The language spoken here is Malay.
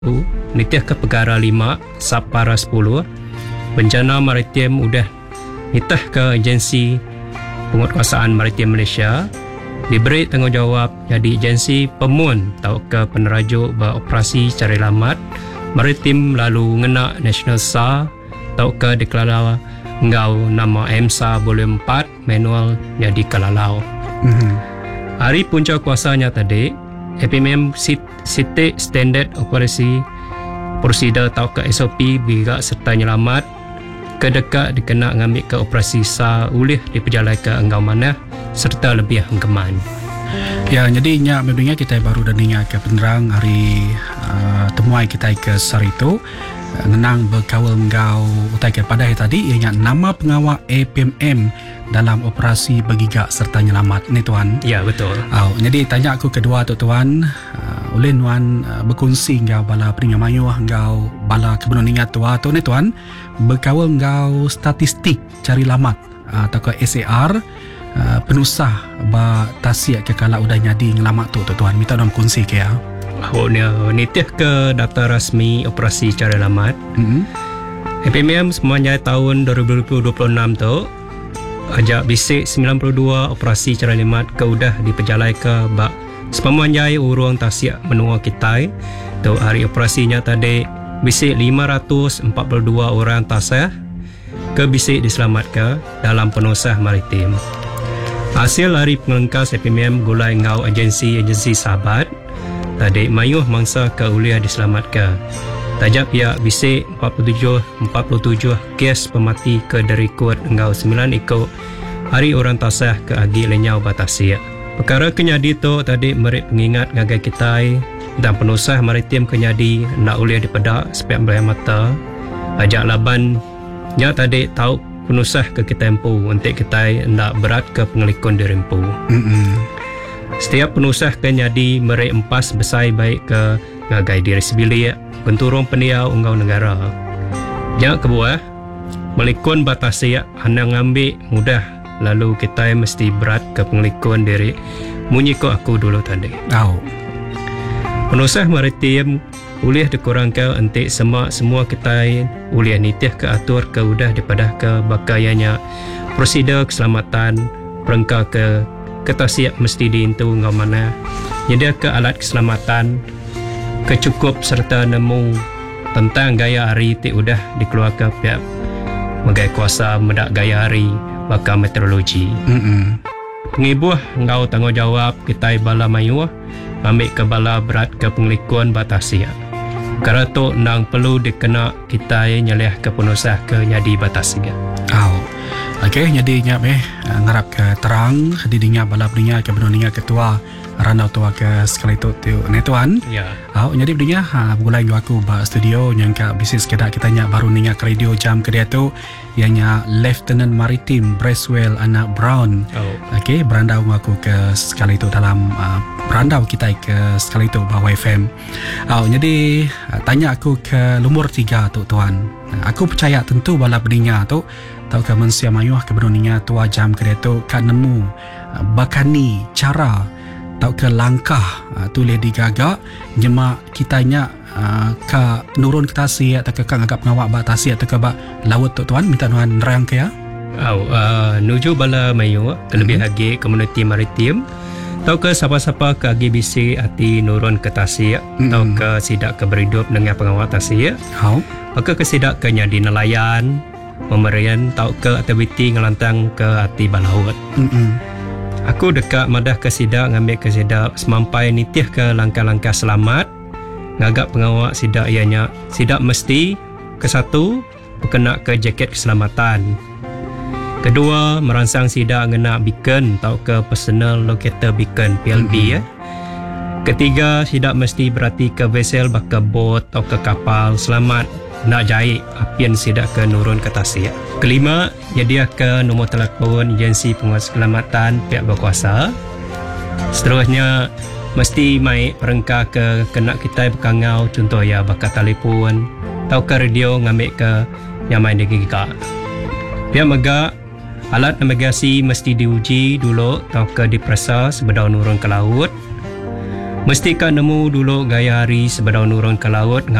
Nitih ke Perkara 5 Sapara 10 Bencana Maritim udah nitih ke Agensi Penguatkuasaan Maritim Malaysia diberi tanggungjawab jadi agensi pemun atau ke penerajuk beroperasi cari lamat maritim lalu ngena National SAR atau ke deklara ngau nama MSAR Volume 4 manual jadi kalalau. Hari punca kuasanya tadi APMM Site Standard Operasi Prosedur atau ke SOP biga serta nyelamat kedekat dikena ngambil ke operasi SAR ulih diperjalai ke enggau mana serta lebih hengkeman. Ya, jadi memangnya kita baru dah dengar ke penerang hari temuai kita ke SAR itu ngenang berkawal engkau utai ke pada hari tadi ianya nama pengawal APMM dalam operasi bergigak serta nyelamat ni tuan. Ya, betul. Jadi tanya aku kedua tu tuan, ulin wan berkongsi engkau bala peningat mayu engkau bala kebenon ingat tua tu ni tuan berkawal engkau statistik cari lamat atau ke SAR penusah ba tasiak ke kala udah nyadi ngelamat tu tuan minta dong kongsi ke ya. Nitih ke data rasmi operasi cari lamat. APMM semuanya tahun 2026 tu ajak bisik 92 operasi cari lamat ke udah diperjalai ke bak sepamanjai urung tasiak menua kita tu hari operasinya tadi bisik 542 orang tasah ke bisik diselamatkan dalam penusah maritim. Hasil hari pengelengkas APMM gulai ngau agensi sahabat tadi mayuh mangsa ke uliah diselamatkan. Tajak pihak bisik 47 kes pemati ke dari kuat engkau 9 ikut hari orang tasah ke agi lenyau batasia. Perkara kenyadi tu tadi merik pengingat ngagai kita dan penusah maritim kenyadi nak uliah dipedak sepiak belah mata. Ajak laban nya tadi tahu penusah ke kita empu untuk kita nak berat ke pengelikun dirempu. Setiap penusah kenyadi merik empas besai baik ke ngagai diri sebilik penturung peniau unggau negara. Jangan kebuah melikun batasi hanya ngambil mudah lalu kita mesti berat ke pengelikun diri munyi ko aku dulu tadi. Penusah maritim uliah dikurangkan untuk semua kita uliah nitih ke atur ke udah dipadah ke bakayanya prosedur keselamatan perengka ke ketasiak mesti diintu ngau mana nyedia ke alat keselamatan kecukup serta nemu tentang gaya hari ti udah dikeluarkan pihak megai kuasa medak gaya hari bakal meteorologi. Pengibuh ngau tanggungjawab kita bala mayu ambil ke bala berat ke pengelikuan batasia. Kerana tu nang perlu dikena kita nyeleh ke penusah ke nyadi batasia. Okey, jadi ngarap ke terang didinya bala berinya ke benoninga ketua ranau tua ke sekali tu ni tuan. Ya. Jadi berinya mulai aku ba studio nyangka bisnis kedak kita nya baru ninga ke radio jam ke dia tu ianya Lieutenant Maritim Bracewell anak Brown. Okey, berandau aku ke sekali tu dalam berandau kita ke sekali tu bawah FM. Jadi tanya aku ke lumur 3 tu tuan. Aku percaya tentu bala berinya tu tahu ke manusia mayuh ke benoninga tua jam ke dia tu kan nemu bakani cara tahu ke langkah tu le digagak nyemak kitanya ke nurun ke tasik atau ke agak pengawak bak tasik atau ke bak laut tu tuan minta tuan nerang ke ya. Nuju bala mayuh terlebih lagi komuniti maritim tahu ke siapa-siapa ke AGBC hati nurun ke tasik tahu ke sidak ke berhidup dengan pengawak tasik. Maka ke sidak ke nyadi nelayan pemberian tahu ke aktiviti ngelantang ke hati balaut. Aku dekat madah ke sidak ngambil ke sidak semampai nitih ke langkah-langkah selamat ngagak pengawak sidak ianya sidak mesti ke satu berkena ke jaket keselamatan. Kedua merangsang sidak ngena beacon tahu ke personal locator beacon PLB. Ketiga sidak mesti berhati ke vessel baka bot atau ke kapal selamat nak jahit apian sidak ke nurun ke tasik. Kelima, nyedia ke nombor telefon agensi pengeselamatan pihak berkuasa. Seterusnya, mesti mai perengkah ke kena kita berkangau contoh ya bakal telefon atau ke radio ngambil ke yang main digigak. Pihak megak alat navigasi mesti diuji dulu atau ke diperiksa sebelum nurun ke laut. Mesti kan nemu dulu gaya hari sebadau nurun ke laut